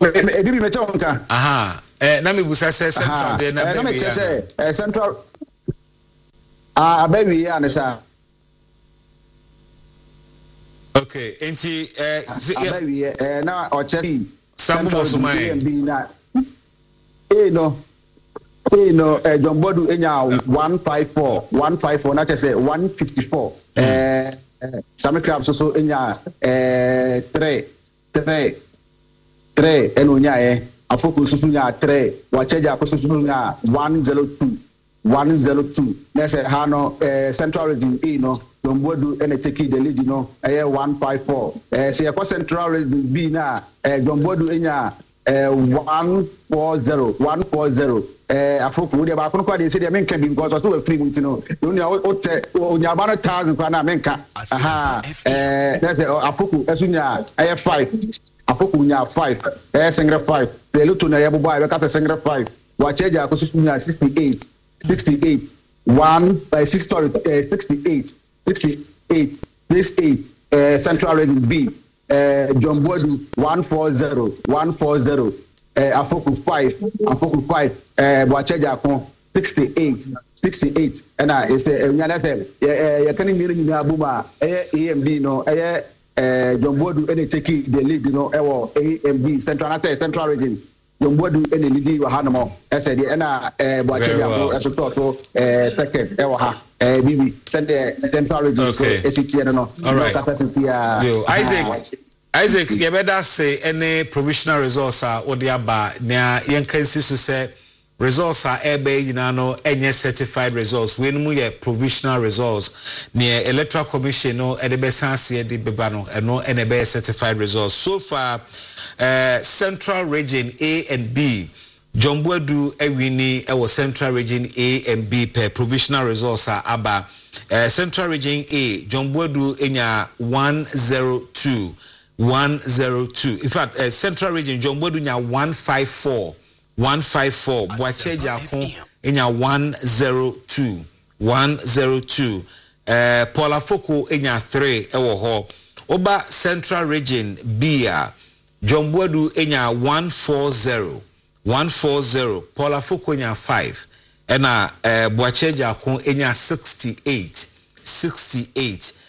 Ebi me chonka. Aha. Na me busa say central there na me say central abawi ya ne sa. Okay, enti abawi na oche Sambo Somai. No, John Bodu enya 154 na say 154. Some clubs so enya 3 eno nya afoku susu nya 3 wa charge akoso susu nya 102 na say ha no central region E no John Bodu ena take the lead no 154 say for central region B na John Bodu enya 140 afoku we dey ba kono kwa dey say dey menka bi because so we free mu no onya ba no 1000 kwa na menka that's afoku esunya 5 afoku nya 5 single 5 peloton na yebo boy we ka say single 5 wa charge akoso sunya 68 1 by 6 stories 68 central region B John Bodu 140 afoku 5 Boacheja akon 68 and I say nya say you can mean ni abuma AMB no John Bodu any take the lead no AMB central region John Bodu any lead wa hanamo said na Boacheja akon so to second ha bibi send the central region so SCT no Isaac, you better say any provisional resource or the aba near Yankansi to say resource are ebe no any certified results. When we get provisional results near Electoral Commission no edebesansi edi bebano and no NB certified results. So far, Central Region A and B, John Bodu ewini ewo Central Region A and B per provisional results are aba. Central Region A, John Bodu enya 102. In fact, Central Region, John Bodu nya 154. Boacheja akon enya 102. Paula Foko enya 3 ewo ho. Oba Central Region B John Bodu enya 140. Paula Foko enya 5. Ena Boacheja akon enya 68.